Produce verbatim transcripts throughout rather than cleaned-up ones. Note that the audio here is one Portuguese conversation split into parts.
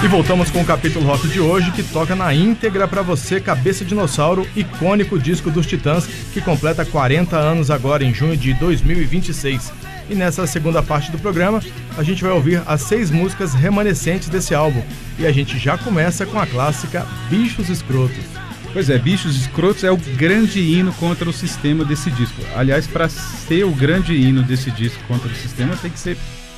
E voltamos com o capítulo rock de hoje, que toca na íntegra pra você Cabeça Dinossauro, icônico disco dos Titãs, que completa quarenta anos agora em junho de dois mil e vinte e seis. E nessa segunda parte do programa, a gente vai ouvir as seis músicas remanescentes desse álbum. E a gente já começa com a clássica Bichos Escrotos. Pois é, Bichos Escrotos é o grande hino contra o sistema desse disco. Aliás, para ser o grande hino desse disco contra o sistema, tem que ser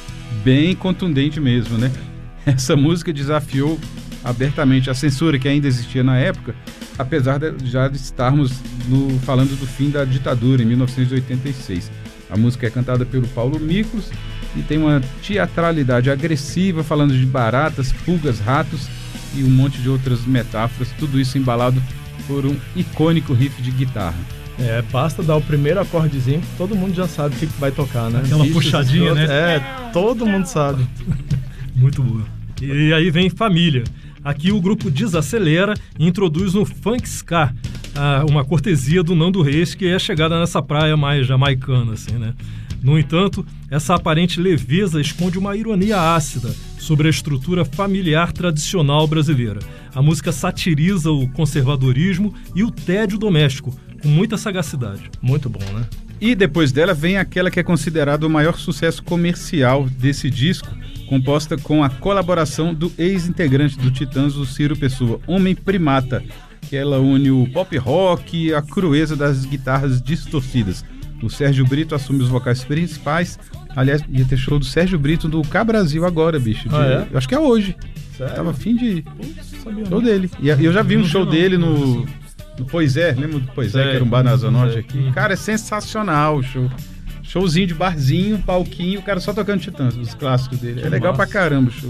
bem contundente mesmo, né? Essa música desafiou abertamente a censura que ainda existia na época, apesar de já estarmos no, falando do fim da ditadura, em mil novecentos e oitenta e seis. A música é cantada pelo Paulo Miklos e tem uma teatralidade agressiva, falando de baratas, pulgas, ratos e um monte de outras metáforas, tudo isso embalado por um icônico riff de guitarra. É, basta dar o primeiro acordezinho, todo mundo já sabe o que vai tocar, né? Aquela Bichos puxadinha, escrotos, né? É, todo mundo sabe. Muito boa. E aí vem Família. Aqui o grupo desacelera e introduz no Funk Ska, uma cortesia do Nando Reis, que é chegada nessa praia mais jamaicana, assim, né? No entanto, essa aparente leveza esconde uma ironia ácida sobre a estrutura familiar tradicional brasileira. A música satiriza o conservadorismo e o tédio doméstico, com muita sagacidade. Muito bom, né? E depois dela vem aquela que é considerada o maior sucesso comercial desse disco, composta com a colaboração do ex-integrante do Titãs, o Ciro Pessoa, Homem Primata, que ela une o pop rock e a crueza das guitarras distorcidas. O Sérgio Brito assume os vocais principais. Aliás, ia ter show do Sérgio Brito do K Brasil agora, bicho. De, ah, é? Eu acho que é hoje. Sério? Tava afim de Putz, sabia show não. dele. E eu já vi um Não show vi, dele não. no, no Pois É, lembra do Pois É, Sei. que era um bar na Zona Norte Sei. aqui? Cara, é sensacional o show. Showzinho de barzinho, palquinho, o cara só tocando Titãs, os clássicos dele. Que é legal massa. pra caramba o show.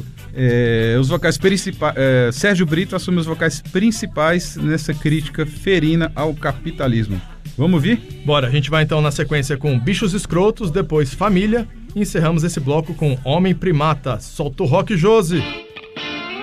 É, os vocais principais... É, Sérgio Brito assume os vocais principais nessa crítica ferina ao capitalismo. Vamos ouvir? Bora, a gente vai então na sequência com Bichos Escrotos, depois Família, e encerramos esse bloco com Homem Primata. Solta o rock, Josi!